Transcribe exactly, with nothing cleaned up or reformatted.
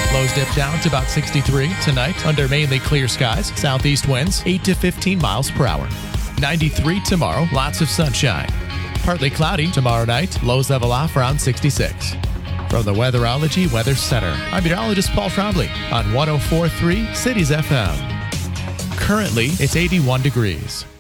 Lows dip down to about sixty-three tonight under mainly clear skies. Southeast winds eight to fifteen miles per hour. ninety-three tomorrow, lots of sunshine. Partly cloudy tomorrow night, lows level off around sixty-six. From the Weatherology Weather Center, I'm meteorologist Paul Trombley on one oh four point three Cities F M. Currently, it's eighty-one degrees.